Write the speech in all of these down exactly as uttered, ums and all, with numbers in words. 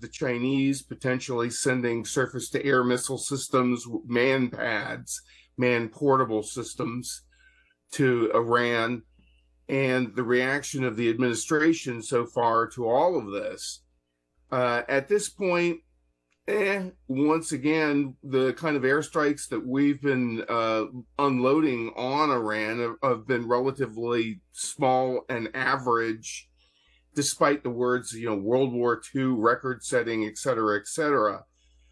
the Chinese potentially sending surface-to-air missile systems, man pads, man portable systems to Iran, and the reaction of the administration so far to all of this. Uh, at this point, eh, once again, the kind of airstrikes that we've been uh, unloading on Iran have, have been relatively small and average, despite the words, you know, World War Two, record-setting, et cetera, et cetera.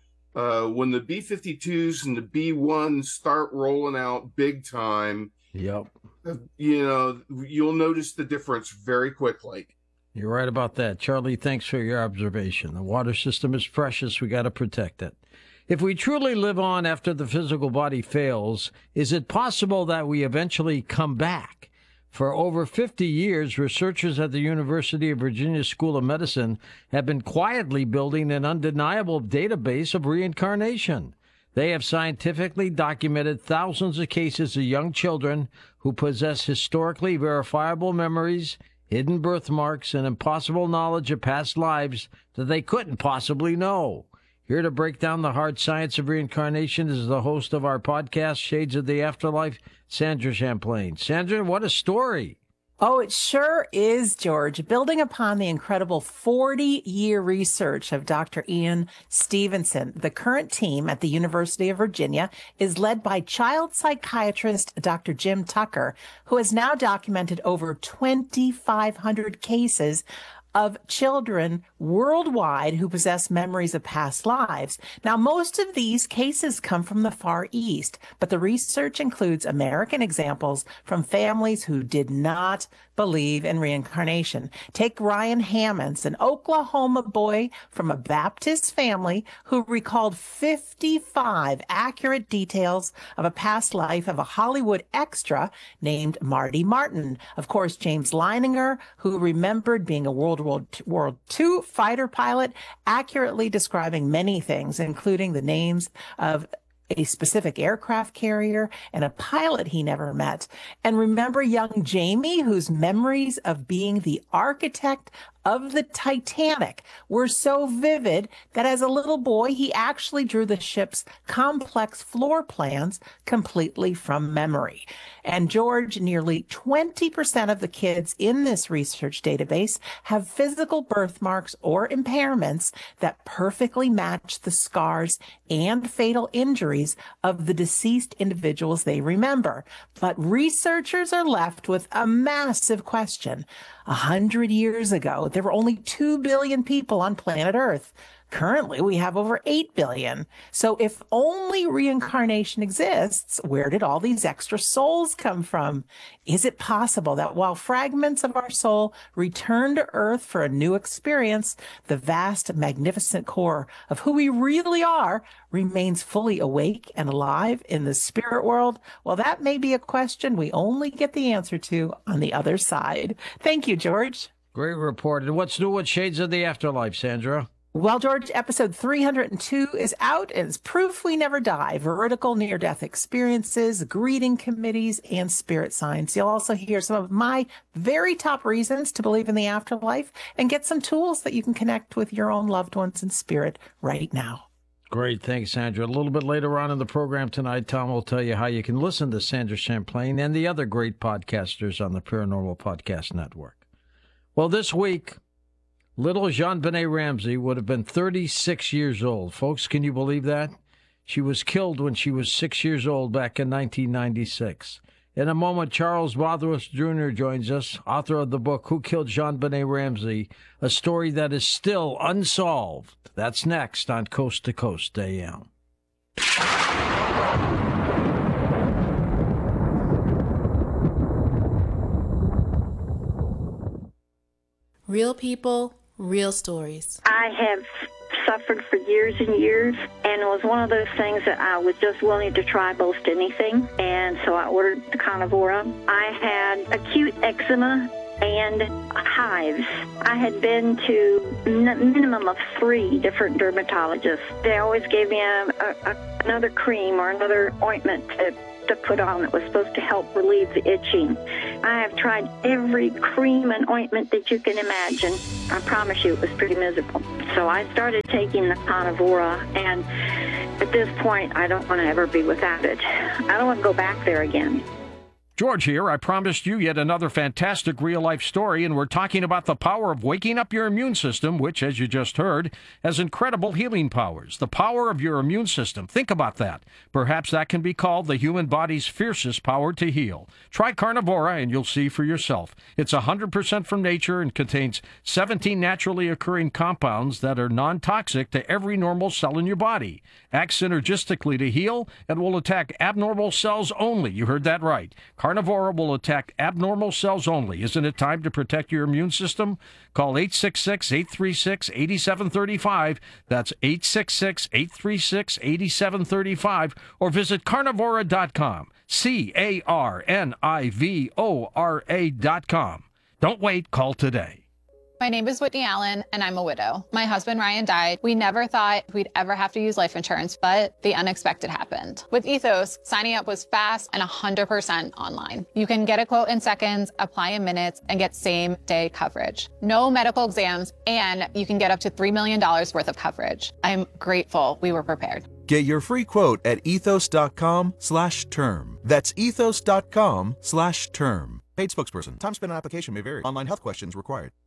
Uh, when the B fifty-twos and the B ones start rolling out big time, yep, you know, you'll notice the difference very quickly. You're right about that. Charlie, thanks for your observation. The water system is precious. We got to protect it. If we truly live on after the physical body fails, is it possible that we eventually come back? For over fifty years, researchers at the University of Virginia School of Medicine have been quietly building an undeniable database of reincarnation. They have scientifically documented thousands of cases of young children who possess historically verifiable memories, hidden birthmarks, and impossible knowledge of past lives that they couldn't possibly know. Here to break down the hard science of reincarnation is the host of our podcast, Shades of the Afterlife, Sandra Champlain. Sandra, what a story. Oh, it sure is, George. Building upon the incredible forty-year research of Doctor Ian Stevenson, the current team at the University of Virginia is led by child psychiatrist Doctor Jim Tucker, who has now documented over twenty-five hundred cases of children worldwide who possess memories of past lives. Now, most of these cases come from the Far East, but the research includes American examples from families who did not believe in reincarnation. Take Ryan Hammonds, an Oklahoma boy from a Baptist family who recalled fifty-five accurate details of a past life of a Hollywood extra named Marty Martin. Of course, James Leininger, who remembered being a World War War Two fighter pilot, accurately describing many things, including the names of a specific aircraft carrier and a pilot he never met. And remember young Jamie, whose memories of being the architect of the Titanic were so vivid that as a little boy, he actually drew the ship's complex floor plans completely from memory. And George, nearly twenty percent of the kids in this research database have physical birthmarks or impairments that perfectly match the scars and fatal injuries of the deceased individuals they remember. But researchers are left with a massive question. A hundred years ago, there were only two billion people on planet Earth. Currently, we have over eight billion. So if only reincarnation exists, where did all these extra souls come from? Is it possible that while fragments of our soul return to Earth for a new experience, the vast, magnificent core of who we really are remains fully awake and alive in the spirit world? Well, that may be a question we only get the answer to on the other side. Thank you, George. Great report. And what's new with Shades of the Afterlife, Sandra? Well, George, episode three hundred two is out and it's proof we never die. Veridical near-death experiences, greeting committees, and spirit signs. You'll also hear some of my very top reasons to believe in the afterlife and get some tools that you can connect with your own loved ones in spirit right now. Great. Thanks, Sandra. A little bit later on in the program tonight, Tom will tell you how you can listen to Sandra Champlain and the other great podcasters on the Paranormal Podcast Network. Well, this week, little JonBenét Ramsey would have been thirty-six years old. Folks, can you believe that? She was killed when she was six years old back in nineteen ninety-six. In a moment, Charles Bothros Junior joins us, author of the book, Who Killed JonBenét Ramsey? A story that is still unsolved. That's next on Coast to Coast A M. Real people, real stories. I have suffered for years and years, and it was one of those things that I was just willing to try most anything, and so I ordered the Carnivora. I had acute eczema and hives. I had been to a minimum of three different dermatologists. They always gave me a, a, another cream or another ointment to to put on that was supposed to help relieve the itching. I have tried every cream and ointment that you can imagine. I promise you it was pretty miserable. So I started taking the Carnivora, and at this point, I don't want to ever be without it. I don't want to go back there again. George here. I promised you yet another fantastic real-life story, and we're talking about the power of waking up your immune system, which, as you just heard, has incredible healing powers. The power of your immune system. Think about that. Perhaps that can be called the human body's fiercest power to heal. Try Carnivora, and you'll see for yourself. It's one hundred percent from nature and contains seventeen naturally occurring compounds that are non-toxic to every normal cell in your body. Acts synergistically to heal and will attack abnormal cells only. You heard that right. Carnivora will attack abnormal cells only. Isn't it time to protect your immune system? Call eight six six, eight three six, eight seven three five. That's eight six six, eight three six, eight seven three five. Or visit carnivora dot com. C A R N I V O R A dot com. Don't wait. Call today. My name is Whitney Allen, and I'm a widow. My husband, Ryan, died. We never thought we'd ever have to use life insurance, but the unexpected happened. With Ethos, signing up was fast and one hundred percent online. You can get a quote in seconds, apply in minutes, and get same-day coverage. No medical exams, and you can get up to three million dollars worth of coverage. I'm grateful we were prepared. Get your free quote at ethos.com slash term. That's ethos.com slash term. Paid spokesperson. Time spent on application may vary. Online health questions required.